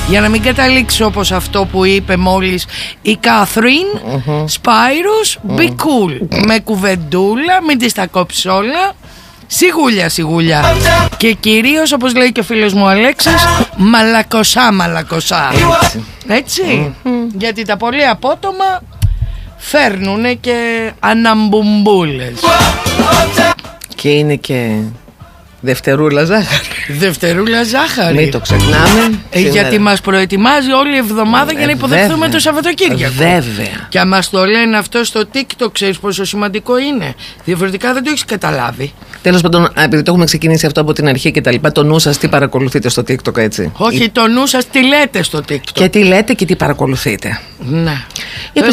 Για να μην καταλήξει όπως αυτό που είπε μόλις η Κάθριν. Σπάιρος, be cool. Με κουβεντούλα, μην τις τα κόψεις όλα. Σιγούλια, σιγούλια. Και κυρίως, όπως λέει και ο φίλος μου Αλέξης, μαλακωσά. Έτσι. Γιατί τα πολύ απότομα φέρνουνε και αναμπουμπούλες. Και είναι και δευτερούλα ζάχαρη. Δευτερούλα ζάχαρη. Μην το ξεχνάμε. Γιατί μας προετοιμάζει όλη η εβδομάδα για να υποδεχθούμε το Σαββατοκύριακο. Βέβαια. Και αν μας το λένε αυτό στο TikTok, ξέρεις πόσο σημαντικό είναι. Διαφορετικά δεν το έχεις καταλάβει. Τέλος πάντων, επειδή το έχουμε ξεκινήσει αυτό από την αρχή και τα λοιπά, το νου σας τι παρακολουθείτε στο TikTok, έτσι? Όχι, το νου σας τι λέτε στο TikTok. Και τι λέτε και τι παρακολουθείτε. Ναι.